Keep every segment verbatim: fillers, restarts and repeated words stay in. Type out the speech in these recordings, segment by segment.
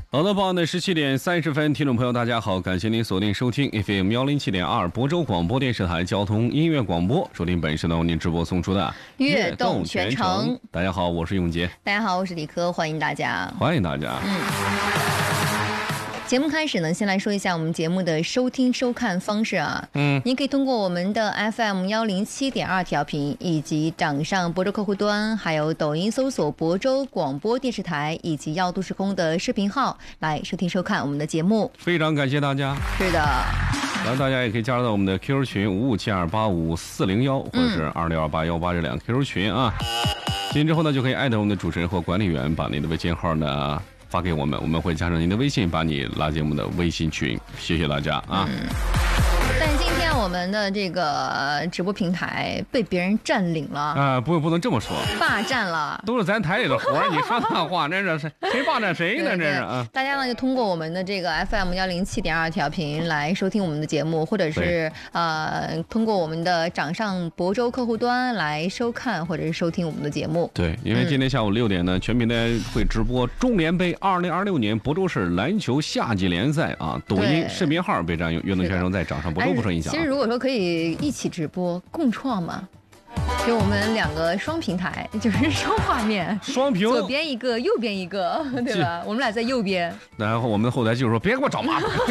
好的，傍晚的十七点三十分，听众朋友大家好，感谢您锁定收听 F M 幺零七点二亳州广播电视台交通音乐广播，收听本时段为您直播送出的悦动全程。 大家好，我是永杰。 大家好，我是李科，欢迎大家。 欢迎大家。 嗯。节目开始呢，先来说一下我们节目的收听收看方式啊。嗯，您可以通过我们的 F M 幺零七点二调频，以及掌上亳州客户端，还有抖音搜索亳州广播电视台，以及耀都时空的视频号来收听收看我们的节目。 非常感谢大家。 是的。 然后大家也可以加入到我们的 Q Q 群五五七二八五四零幺，或者是二六二八幺八这两个 Q Q 群啊。进之后呢，就可以艾特我们的主持人或管理员，把您的微信号呢发给我们，我们会加上您的微信，把你拉进我们的微信群。谢谢大家啊！ 嗯、但今天我们的这个直播平台被别人占领了啊、呃！不，不能这么说， 霸占了， 都是咱台里的活儿。你说那话，那是谁谁霸占谁呢？这是啊！ 大家呢就通过我们的这个 F M 幺零七点二调频来收听我们的节目，或者是呃通过我们的掌上亳州客户端来收看或者是收听我们的节目。 对，因为今天下午六点呢，嗯、全平台会直播中联杯二零二六年亳州市篮球夏季联赛啊，抖音视频号被占用，悦动全程在掌上亳州不受影响、啊。 其实如果说可以一起直播共创嘛，就我们两个双平台，就是双画面， 双屏， 左边一个，右边一个，对吧？我们俩在右边， 然后我们的后台技术说别给我找麻烦。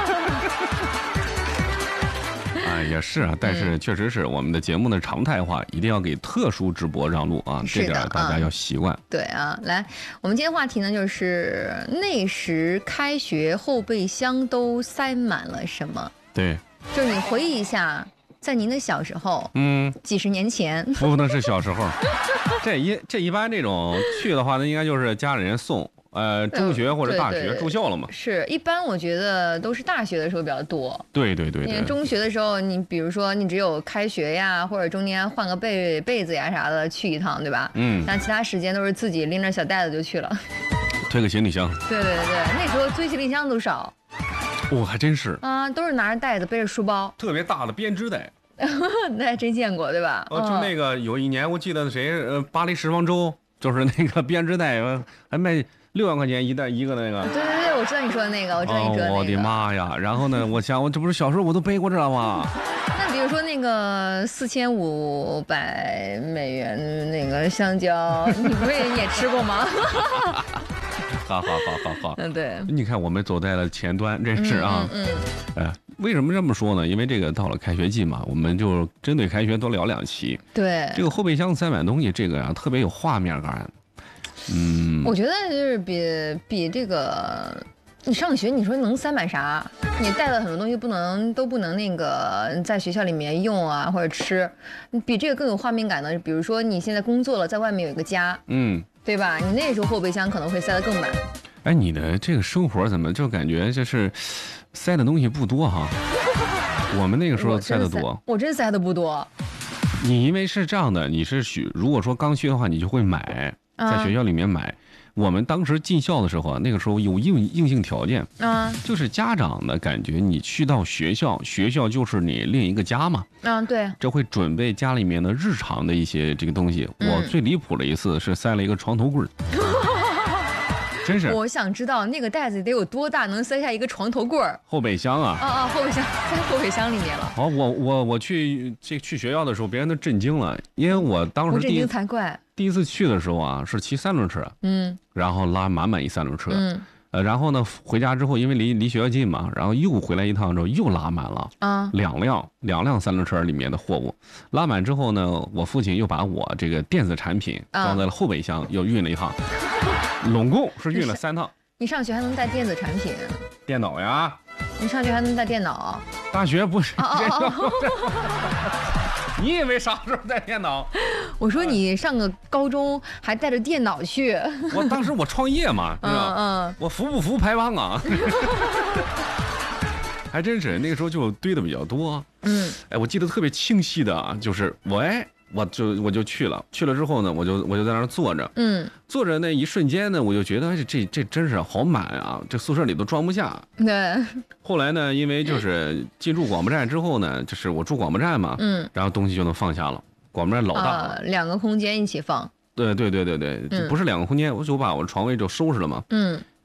哎，也是啊，但是确实是我们的节目的常态化，一定要给特殊直播让路啊，这点大家要习惯、嗯。 对啊，来，我们今天话题呢就是那时开学后备箱都塞满了什么？ 对， 就你回忆一下，在您的小时候， 嗯， 几十年前， 不能是小时候，这一这一般这种去的话呢，应该就是家里人送。呃，中学或者大学住校了嘛？ 是，一般我觉得都是大学的时候比较多。 对对对对。 因为中学的时候，你比如说你只有开学呀，或者中间换个被被子呀啥的去一趟，对吧？嗯。但其他时间都是自己拎着小袋子就去了。 推个行李箱。 对对对，那时候推行李箱都少。 哦，还真是。 啊，都是拿着袋子背着书包。 特别大的编织袋。 那还真见过，对吧？ 哦，就那个有一年我记得谁呃，巴黎时装周就是那个编织袋还卖。六万块钱一袋一个那个， 对对对，我知道你说的那个，我知道你说的那个。 哦、我的妈呀！然后呢，我想我这不是小时候我都背过这吗？ 那比如说那个四千五百美元的那个香蕉，你不也你也吃过吗？ 好好好好好， 嗯对。 你看我们走在了前端，真是啊。嗯。哎、嗯，为什么这么说呢？因为这个到了开学季嘛，我们就针对开学多聊两期。 对。这个后备箱塞满东西，这个呀、啊、特别有画面感。嗯， 我觉得就是比比这个，你上学你说能塞满啥？你带了很多东西不能都不能那个在学校里面用啊或者吃，比这个更有画面感的。比如说你现在工作了，在外面有一个家，嗯，对吧？你那时候后备箱可能会塞得更满。 哎，你的这个生活怎么就感觉就是塞的东西不多哈？我们那个时候塞得多， 我真塞的不多。 你因为是这样的，你是学如果说刚去的话，你就会买。在学校里面买、啊，我们当时进校的时候啊，那个时候有硬硬性条件啊，就是家长的感觉，你去到学校，学校就是你另一个家嘛。 嗯、啊，对， 这会准备家里面的日常的一些这个东西。嗯、我最离谱的一次是塞了一个床头柜。真是， 我想知道那个袋子得有多大，能塞下一个床头柜儿？ 后备箱啊！ 啊啊，后备箱塞后备箱里面了。 好，我我我去这去学校的时候，别人都震惊了，因为我当时第一震惊才怪。 第一次去的时候啊，是骑三轮车，嗯，然后拉满满一三轮车，嗯，呃，然后呢回家之后，因为离离学校近嘛，然后又回来一趟之后又拉满了啊，两辆两辆三轮车里面的货物，拉满之后呢，我父亲又把我这个电子产品装在了后备箱，啊、又运了一趟。拢共是运了三趟。 你上学还能带电子产品？ 电脑呀。 你上学还能带电脑？ 大学不是。 哦哦哦你以为啥时候带电脑？ 我说你上个高中还带着电脑去。 我当时我创业嘛，嗯嗯，我服不服排行啊？还真是那个时候就堆的比较多。嗯，哎，我记得特别清晰的啊，就是我哎。我就我就去了，去了之后呢，我就我就在那儿坐着，嗯，坐着那一瞬间呢，我就觉得哎，这这真是好满啊，这宿舍里都装不下。 对。 后来呢，因为就是进入广播站之后呢，就是我住广播站嘛，嗯，然后东西就能放下了。广播站老大了， 呃、两个空间一起放。 对对对对对，嗯、不是两个空间，我就把我的床位就收拾了嘛，嗯。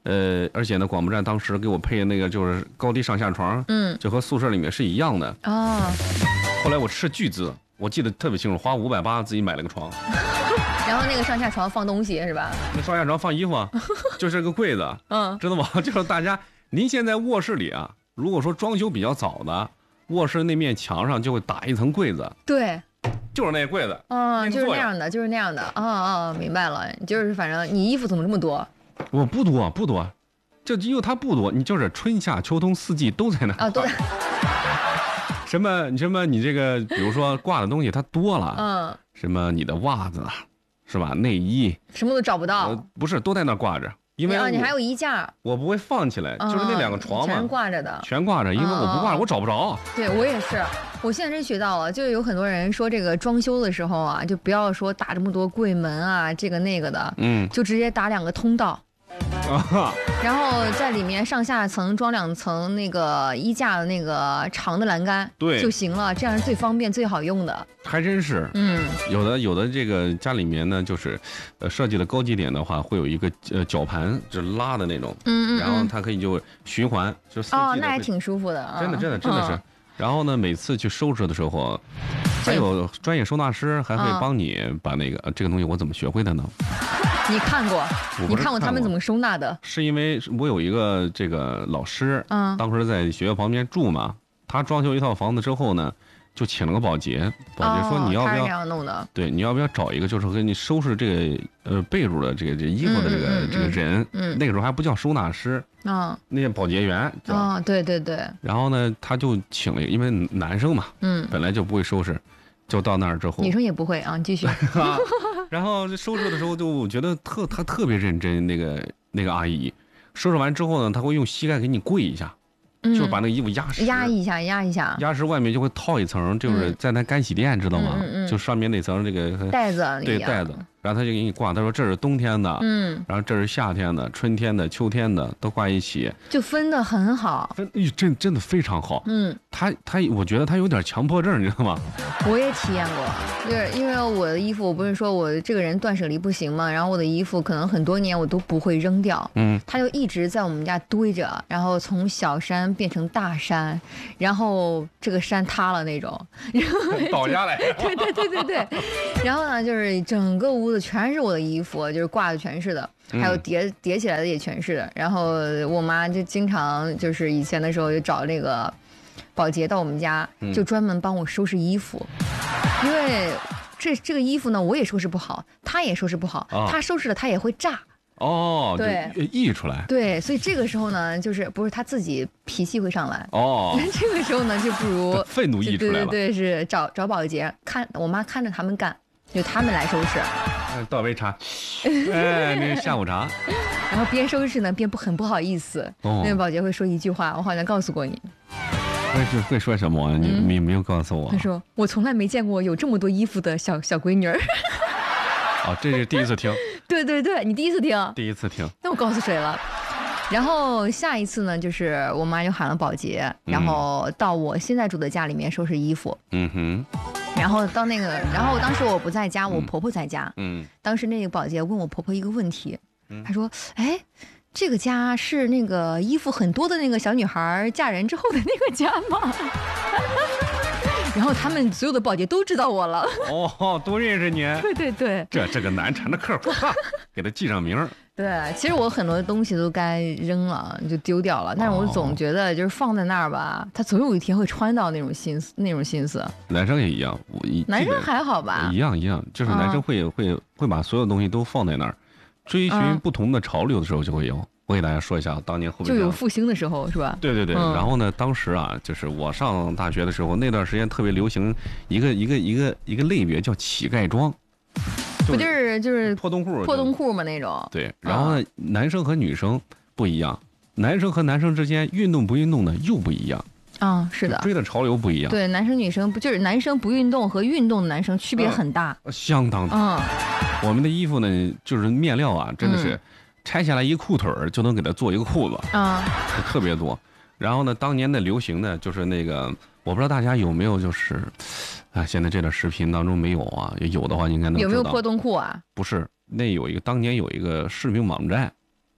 呃，而且呢，广播站当时给我配那个就是高低上下床，嗯，就和宿舍里面是一样的。哦。后来我斥巨资，我记得特别清楚，花五百八自己买了个床。 然后那个上下床放东西是吧？ 那上下床放衣服，就是个柜子。嗯，知道吗？就是大家，您现在卧室里啊，如果说装修比较早的，卧室那面墙上就会打一层柜子。 对。 就是那柜子。 嗯，就是那样的，就是那样的。哦哦，明白了。就是反正你衣服怎么这么多？ 我不多不多，就因为它不多，你就是春夏秋冬四季都在那啊，都在。 什么什么你这个，比如说挂的东西它多了，嗯，什么你的袜子，是吧？内衣， 什么都找不到。 呃、不是，都在那挂着，因为、 啊、你还有衣架， 我不会放起来，就是那两个床嘛， 全挂着的， 全挂着，因为我不挂，我找不着。 对我也是，我现在真学到了，就是有很多人说这个装修的时候啊，就不要说打这么多柜门啊，这个那个的，嗯，就直接打两个通道。啊，然后在里面上下层装两层那个衣架的那个长的栏杆， 对就行了，这样是最方便最好用的。 还真是，嗯，有的有的这个家里面呢，就是呃设计的高级点的话，会有一个呃绞盘，就是拉的那种，嗯嗯，然后它可以就循环，就四季哦，那还挺舒服的， 真的真的真的是。嗯、然后呢，每次去收拾的时候，还有专业收纳师还会帮你把那个、嗯、这个东西我怎么学会的呢？ 你看过？你看过他们怎么收纳的？ 是因为我有一个这个老师，嗯，当时在学校旁边住嘛，他装修一套房子之后呢，就请了个保洁，保洁说你要不要？ 哦、他是这样弄的。 对，你要不要找一个就是给你收拾这个呃被褥的这个这衣服的这个、嗯、这个人？嗯，那个时候还不叫收纳师，啊、哦，那些保洁员。 哦，对对对。 然后呢，他就请了，因为男生嘛，嗯，本来就不会收拾。就到那儿之后， 女生也不会啊，你继续。 然后收拾的时候，就我觉得特他特别认真，那个那个阿姨，收拾完之后呢，他会用膝盖给你跪一下，嗯、就是把那个衣服压实， 压一下，压一下， 压实外面就会套一层，就是在那干洗店，嗯、知道吗？嗯嗯、就上面那层这个袋子， 对袋子。然后他就给你挂，他说这是冬天的，嗯，然后这是夏天的、春天的、秋天的，都挂一起， 就分得很好， 分真真的非常好，嗯，他他我觉得他有点强迫症，你知道吗？ 我也体验过，就是因为我的衣服，我不是说我这个人断舍离不行嘛，然后我的衣服可能很多年我都不会扔掉，嗯，他就一直在我们家堆着，然后从小山变成大山，然后这个山塌了那种， 倒下来， 对对对对对，然后呢，就是整个屋。全是我的衣服，就是挂的全是的，还有叠叠起来的也全是的。然后我妈就经常就是以前的时候就找那个保洁到我们家，就专门帮我收拾衣服，因为这这个衣服呢我也收拾不好，她也收拾不好，她收拾了她也会炸。 哦，对，溢出来。 对，所以这个时候呢，就是不是他自己脾气会上来哦，这个时候呢就不如愤怒溢出来了。 对对对，是找找保洁看，我妈看着他们干。就他们来收拾， 倒杯茶，哎，那是下午茶。 然后边收拾呢边不很不好意思，哦、那个保洁会说一句话，我好像告诉过你。 会是会说什么？你没、嗯、没有告诉我。 他说我从来没见过有这么多衣服的小小闺女儿。 哦，这是第一次听。 对对对，你第一次听。 第一次听。 那我告诉谁了？然后下一次呢，就是我妈就喊了保洁，然后到我现在住的家里面收拾衣服。嗯哼。然后到那个，然后当时我不在家，我婆婆在家。嗯。当时那个保洁问我婆婆一个问题，她说：“哎，这个家是那个衣服很多的那个小女孩嫁人之后的那个家吗？”然后他们所有的保洁都知道我了。 哦，都认识你。 对对对。 这这个难缠的客户，给他记上名。 对，其实我很多东西都该扔了，就丢掉了，但是我总觉得就是放在那儿吧，他总有一天会穿到那种心思，那种心思。 男生也一样，我男生还好吧？ 一样一样，就是男生会、嗯、会会把所有东西都放在那儿，追寻不同的潮流的时候就会有。嗯、我给大家说一下，当年后就有复兴的时候是吧？ 对对对。嗯、然后呢，当时啊，就是我上大学的时候，那段时间特别流行一个一个一个一个类别叫乞丐装。 不就是就是破洞裤， 破洞裤嘛那种。 对，然后呢，嗯、男生和女生不一样，男生和男生之间运动不运动呢又不一样。 啊、嗯，是的， 追的潮流不一样。 对，男生女生不就是男生不运动和运动的男生区别很大， 呃、相当大。嗯，我们的衣服呢，就是面料啊，真的是拆下来一裤腿儿就能给它做一个裤子啊，嗯、特别多。然后呢，当年的流行的就是那个，我不知道大家有没有就是。啊，现在这段视频当中没有啊，有的话应该能知道。 有没有破洞裤啊？ 不是，那有一个当年有一个视频网站，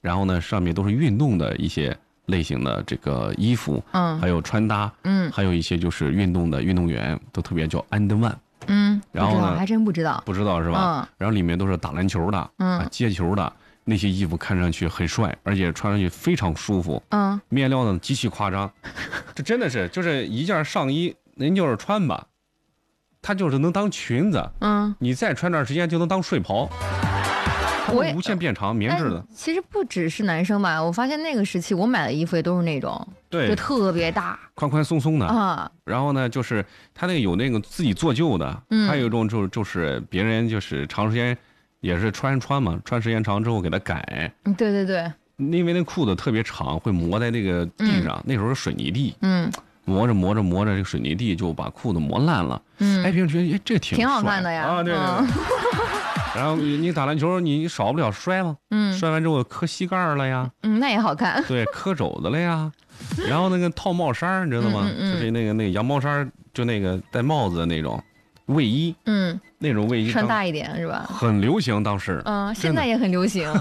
然后呢上面都是运动的一些类型的这个衣服，嗯，还有穿搭，嗯，还有一些就是运动的运动员都特别叫安德万， 嗯， 然后呢还真不知道， 不知道是吧？嗯，然后里面都是打篮球的，嗯，接球的。那些衣服看上去很帅，而且穿上去非常舒服。嗯，面料呢极其夸张，这真的是就是一件上衣，您就是穿吧，它就是能当裙子。嗯，你再穿段时间就能当睡袍。它会无限变长，棉质的。 其实不只是男生吧，我发现那个时期我买的衣服也都是那种， 对， 就特别大， 宽宽松松的啊。然后呢，就是它那个有那个自己做旧的，嗯，还有一种就就是别人就是长时间。也是穿穿嘛，穿时间长之后给它改。 嗯，对对对。 因为那裤子特别长，会磨在那个地上。嗯、那时候是水泥地，嗯，磨着磨着磨着，这个水泥地就把裤子磨烂了。嗯，哎，别人觉得哎这挺挺好看的呀。 啊，对对对。嗯、然后你打篮球，你少不了摔吗？嗯，摔完之后磕膝盖了呀。 嗯，那也好看。 对，磕肘子了呀。然后那个套帽衫，你知道吗？嗯嗯、就是那个那个羊毛衫，就那个戴帽子的那种。卫衣，嗯，那种卫衣穿大一点是吧？ 很流行当时， 嗯，现在也很流行。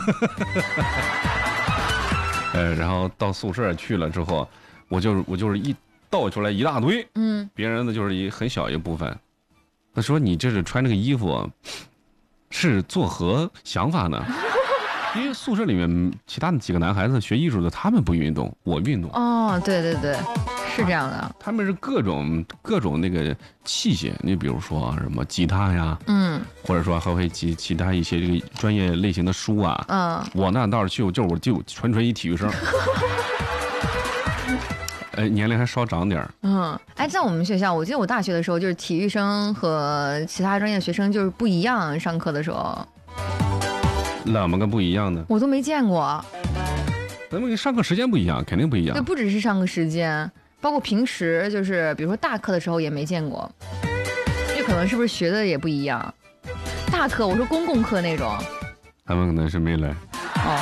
呃，然后到宿舍去了之后，我就是我就是一倒出来一大堆，嗯，别人的就是一很小一部分。他说你这是穿这个衣服，是作何想法呢？因为宿舍里面其他的几个男孩子学艺术的，他们不运动，我运动。 哦，对对对。是这样的， 他们是各种各种那个器械，你比如说什么吉他呀，嗯，或者说还会其其他一些这个专业类型的书啊，嗯，我那倒是就就我就纯纯一体育生，哎，年龄还稍长点儿， 嗯，哎，在我们学校，我记得我大学的时候，就是体育生和其他专业学生就是不一样，上课的时候， 怎么个不一样呢？ 我都没见过， 咱们上课时间不一样，肯定不一样， 对，不只是上课时间。包括平时就是比如说大课的时候也没见过，这可能是不是学的也不一样？大课我说公共课那种， 他们可能是没来。哦，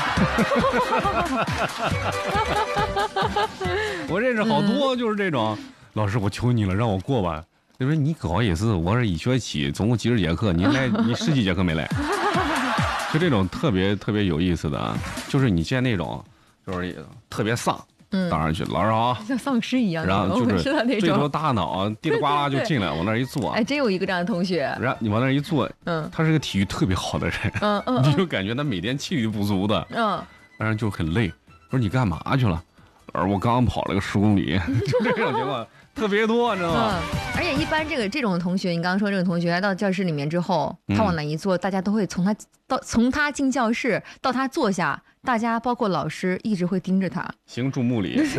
我认识好多就是这种，嗯、老师我求你了，让我过吧。他说你可好意思，我是一学期总共几十节课，你来你十几节课没来，就这种特别特别有意思的啊，就是你见那种就是特别丧。嗯，当然去，老师好， 像丧尸一样， 然后就是这头大脑滴里呱啦就进来，往那一坐。 哎，真有一个这样的同学。 然后你往那一坐，嗯，他是个体育特别好的人，嗯嗯，你就感觉他每天气力不足的，嗯，当然就很累。我说你干嘛去了？老师，我刚刚跑了个十公里，就这种情况特别多，你知道吗？ 嗯，而且一般这个这种同学，你刚刚说这种同学到教室里面之后，他往那一坐，大家都会从他到从他进教室到他坐下。大家包括老师一直会盯着他， 行注目礼。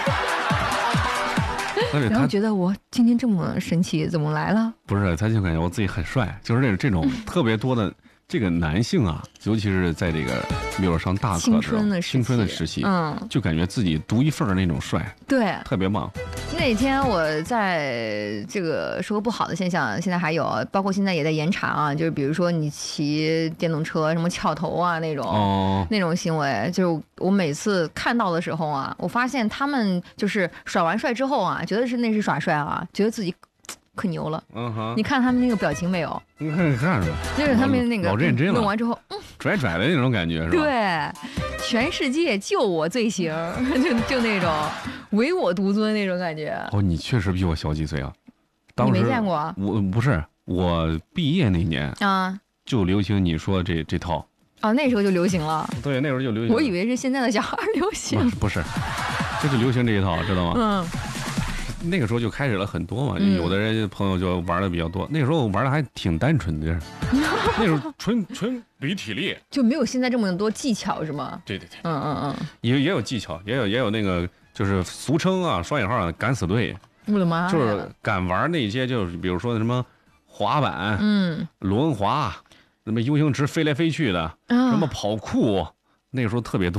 然后觉得我今天这么神奇，怎么来了？ 不是，他就感觉我自己很帅，就是这种这种特别多的这个男性啊，尤其是在这个比如上大课青春的青春的时期，嗯，就感觉自己独一份的那种帅， 对， 特别棒。 那天我在这个说个不好的现象，现在还有，包括现在也在严查啊，就是比如说你骑电动车什么翘头啊那种，哦，那种行为，就是我每次看到的时候啊，我发现他们就是耍完帅之后啊，觉得是那是耍帅啊，觉得自己可牛了。嗯哼，你看他们那个表情没有？ 你看你看是吧？ 就是他们那个老认真了， 弄完之后，嗯， 拽拽的那种感觉是吧？ 对，全世界就我最行，就就那种唯我独尊那种感觉。 哦，你确实比我小几岁啊！ 当时你没见过？ 我不是，我毕业那年啊，就流行你说这这套。 哦，那时候就流行了。 对，那时候就流行。 我以为是现在的小孩流行。 不是，就是流行这一套，知道吗？嗯。那个时候就开始了很多嘛，嗯、有的人朋友就玩的比较多。那个时候玩的还挺单纯的，那时候纯纯比体力， 就没有现在这么多技巧，是吗？ 对对对， 嗯嗯嗯， 也也有技巧，也有也有那个就是俗称啊双引号的敢死队。 我的妈！ 就是敢玩那些，就是比如说什么滑板、嗯，轮滑，什么 U 型池飞来飞去的，啊、什么跑酷，那个时候特别多。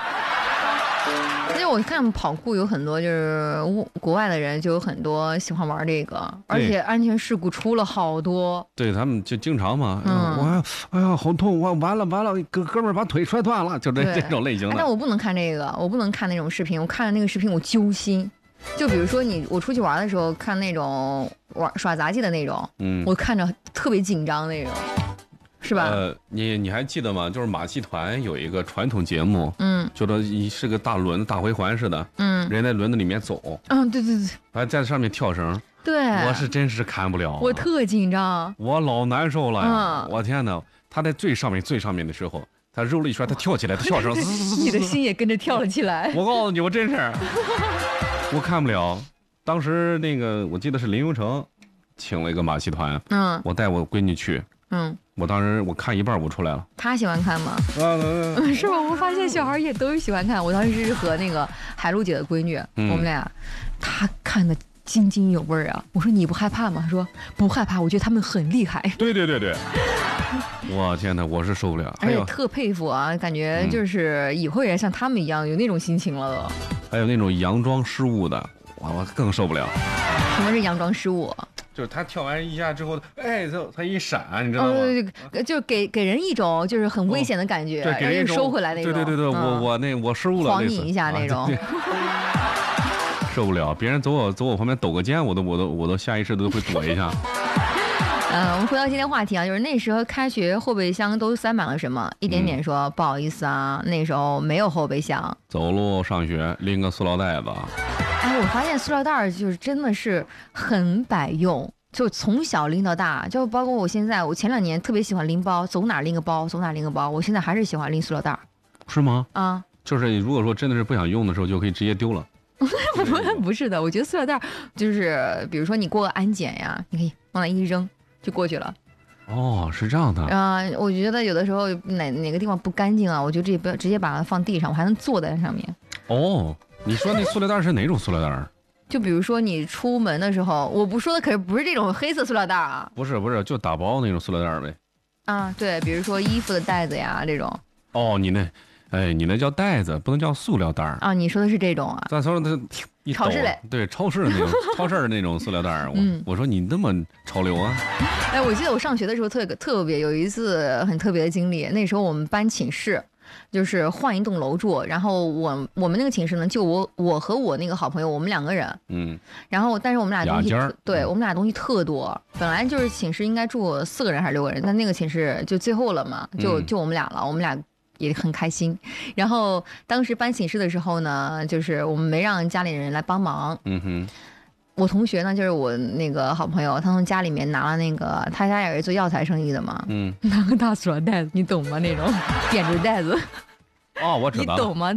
我看跑酷有很多，就是国外的人就有很多喜欢玩这个，而且安全事故出了好多。 对他们就经常嘛，嗯，我哎呀好痛，我完了完了，哥哥们儿把腿摔断了，就这这种类型的。 但我不能看这个，我不能看那种视频，我看了那个视频我揪心。就比如说你我出去玩的时候看那种玩耍杂技的那种，嗯，我看着特别紧张那种。 是吧？ 呃，你你还记得吗？就是马戏团有一个传统节目，嗯，就说是个大轮大回环似的，嗯，人在轮子里面走， 嗯，对对对， 还在上面跳绳， 对， 我是真是看不了， 我特紧张， 我老难受了，嗯，我天哪，他在最上面最上面的时候，他揉了一圈，他跳起来，他跳绳， 你的心也跟着跳了起来。 我告诉你，我真是，我看不了。当时那个我记得是林永成请了一个马戏团，嗯，我带我闺女去。嗯，我当时我看一半我出来了。 他喜欢看吗？啊，是吧？我发现小孩也都喜欢看。我当时是和那个海璐姐的闺女，嗯、我们俩，她看的津津有味啊。我说你不害怕吗？她说不害怕，我觉得他们很厉害。 对对对对。我天哪，我是受不了。 而且特佩服啊，感觉就是以后也像他们一样有那种心情了都。 还有那种佯装失误的，我我更受不了。 什么是佯装失误？ 就是他跳完一下之后，哎，他他一闪，你知道吗？ 哦、就给给人一种就是很危险的感觉， 哦、对，给人收回来那种。 对对对对，嗯、我我那我失误了， 晃你一下那种。 啊、受不了，别人走我走我旁边抖个肩，我都我都我都下意识都会躲一下。 嗯，我们回到今天话题啊，就是那时候开学后备箱都塞满了什么？一点点说、嗯、不好意思啊，那时候没有后备箱。 走路上学拎个塑料袋子。 哎，我发现塑料袋就是真的是很百用，就从小拎到大，就包括我现在，我前两年特别喜欢拎包，走哪拎个包，走哪拎个包，我现在还是喜欢拎塑料袋。 是吗？ 啊， 就是如果说真的是不想用的时候，就可以直接丢了。 不不是的，我觉得塑料袋就是比如说你过个安检呀，你可以往那一扔就过去了。 哦，是这样的啊、呃，我觉得有的时候哪哪个地方不干净啊，我就直接不要直接把它放地上，我还能坐在上面。 哦，你说那塑料袋是哪种塑料袋？ 就比如说你出门的时候，我不说的可是不是这种黑色塑料袋啊， 不是不是，就打包那种塑料袋呗。 啊，对，比如说衣服的袋子呀这种。 哦，你那，哎，你那叫袋子，不能叫塑料袋啊。你说的是这种啊？ 咱说的一超市类， 对，超市的那种，超市的那种塑料袋。我、嗯、我说你那么潮流啊？ 哎，我记得我上学的时候特特别有一次很特别的经历，那时候我们搬寝室。就是换一栋楼住，然后我我们那个寝室呢，就我我和我那个好朋友，我们两个人，嗯，然后但是我们俩东西，对、嗯、我们俩东西特多，本来就是寝室应该住四个人还是六个人，但那个寝室就最后了嘛，就就我们俩了，我们俩也很开心。然后当时搬寝室的时候呢，就是我们没让家里人来帮忙，嗯哼。我同学呢，就是我那个好朋友，他从家里面拿了那个，他家也是做药材生意的嘛，嗯，拿个大塑料袋子，你懂吗？那种编织袋子。 哦，我知道。 你懂吗？